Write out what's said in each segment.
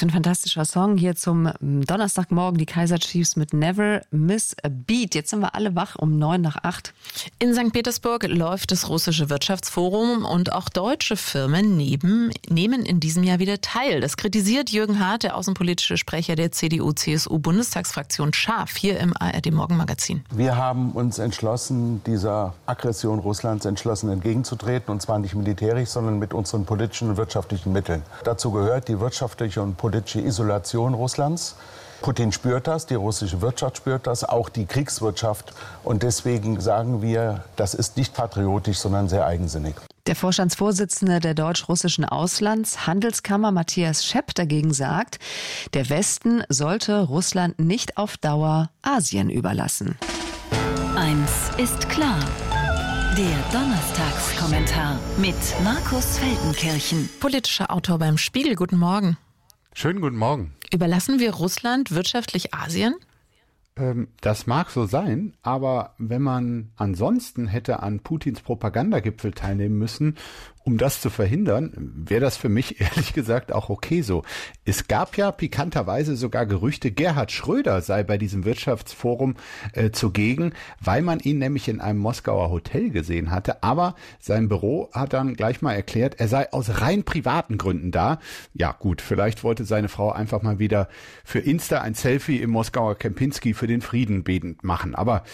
für ein fantastischer Song hier zum Donnerstagmorgen. Die Kaiser Chiefs mit Never Miss a Beat. Jetzt sind wir alle wach um 7:45. In St. Petersburg läuft das russische Wirtschaftsforum und auch deutsche Firmen nehmen in diesem Jahr wieder teil. Das kritisiert Jürgen Hart, der außenpolitische Sprecher der CDU-CSU-Bundestagsfraktion, scharf hier im ARD-Morgenmagazin. Wir haben uns entschlossen, dieser Aggression Russlands entgegenzutreten, und zwar nicht militärisch, sondern mit unseren politischen und wirtschaftlichen Mitteln. Dazu gehört die wirtschaftliche und politische Isolation Russlands. Putin spürt das, die russische Wirtschaft spürt das, auch die Kriegswirtschaft. Und deswegen sagen wir, das ist nicht patriotisch, sondern sehr eigensinnig. Der Vorstandsvorsitzende der deutsch-russischen Auslandshandelskammer, Matthias Schepp, dagegen sagt, der Westen sollte Russland nicht auf Dauer Asien überlassen. Eins ist klar. Der Donnerstagskommentar mit Markus Feldenkirchen. Politischer Autor beim Spiegel, guten Morgen. Schönen guten Morgen. Überlassen wir Russland wirtschaftlich Asien? Das mag so sein, aber wenn man ansonsten hätte an Putins Propagandagipfel teilnehmen müssen, um das zu verhindern, wäre das für mich ehrlich gesagt auch okay so. Es gab ja pikanterweise sogar Gerüchte, Gerhard Schröder sei bei diesem Wirtschaftsforum zugegen, weil man ihn nämlich in einem Moskauer Hotel gesehen hatte. Aber sein Büro hat dann gleich mal erklärt, er sei aus rein privaten Gründen da. Ja gut, vielleicht wollte seine Frau einfach mal wieder für Insta ein Selfie im Moskauer Kempinski für den Frieden betend machen. Aber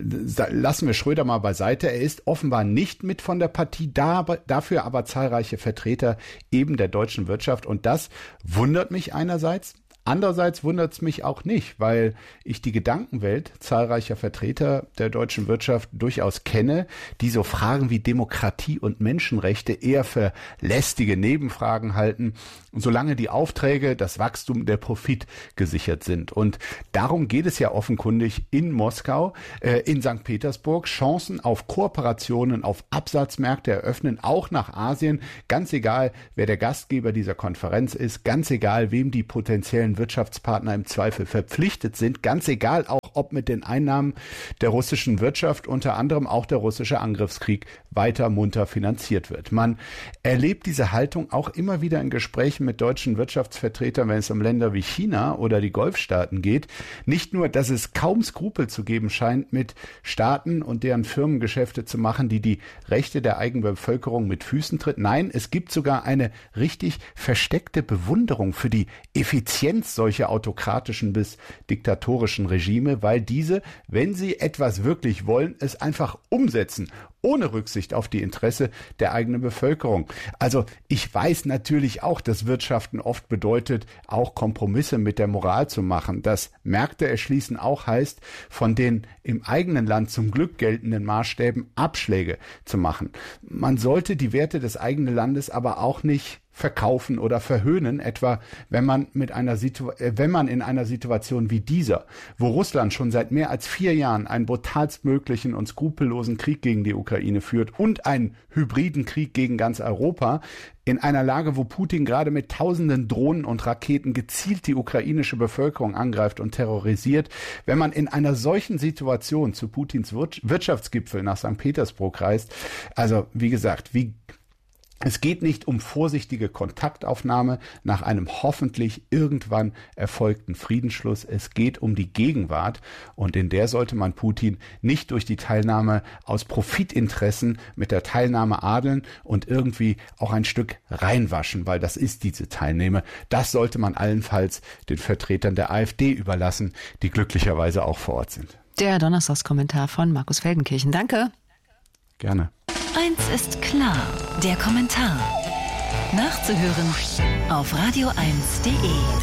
lassen wir Schröder mal beiseite. Er ist offenbar nicht mit von der Partie da, dafür aber zahlreiche Vertreter eben der deutschen Wirtschaft. Und das wundert mich einerseits. Andererseits wundert es mich auch nicht, weil ich die Gedankenwelt zahlreicher Vertreter der deutschen Wirtschaft durchaus kenne, die so Fragen wie Demokratie und Menschenrechte eher für lästige Nebenfragen halten, solange die Aufträge, das Wachstum, der Profit gesichert sind. Und darum geht es ja offenkundig in Moskau, in St. Petersburg, Chancen auf Kooperationen, auf Absatzmärkte eröffnen, auch nach Asien, ganz egal, wer der Gastgeber dieser Konferenz ist, ganz egal, wem die potenziellen Wirtschaftspartner im Zweifel verpflichtet sind, ganz egal auch, ob mit den Einnahmen der russischen Wirtschaft unter anderem auch der russische Angriffskrieg weiter munter finanziert wird. Man erlebt diese Haltung auch immer wieder in Gesprächen mit deutschen Wirtschaftsvertretern, wenn es um Länder wie China oder die Golfstaaten geht. Nicht nur, dass es kaum Skrupel zu geben scheint, mit Staaten und deren Firmengeschäfte zu machen, die die Rechte der eigenen Bevölkerung mit Füßen tritt. Nein, es gibt sogar eine richtig versteckte Bewunderung für die Effizienz solcher autokratischen bis diktatorischen Regime, weil diese, wenn sie etwas wirklich wollen, es einfach umsetzen, ohne Rücksicht auf die Interesse der eigenen Bevölkerung. Also ich weiß natürlich auch, dass Wirtschaften oft bedeutet, auch Kompromisse mit der Moral zu machen. Dass Märkte erschließen auch heißt, von den im eigenen Land zum Glück geltenden Maßstäben Abschläge zu machen. Man sollte die Werte des eigenen Landes aber auch nicht verkaufen oder verhöhnen, etwa wenn man in einer Situation wie dieser, wo Russland schon seit mehr als 4 Jahren einen brutalstmöglichen und skrupellosen Krieg gegen die Ukraine führt und einen hybriden Krieg gegen ganz Europa, in einer Lage, wo Putin gerade mit tausenden Drohnen und Raketen gezielt die ukrainische Bevölkerung angreift und terrorisiert, wenn man in einer solchen Situation zu Putins Wirtschaftsgipfel nach St. Petersburg reist, also wie gesagt, es geht nicht um vorsichtige Kontaktaufnahme nach einem hoffentlich irgendwann erfolgten Friedensschluss. Es geht um die Gegenwart, und in der sollte man Putin nicht durch die Teilnahme aus Profitinteressen mit der Teilnahme adeln und irgendwie auch ein Stück reinwaschen, weil das ist diese Teilnahme. Das sollte man allenfalls den Vertretern der AfD überlassen, die glücklicherweise auch vor Ort sind. Der Donnerstagskommentar von Markus Feldenkirchen. Danke. Gerne. Eins ist klar, der Kommentar. Nachzuhören auf radio1.de.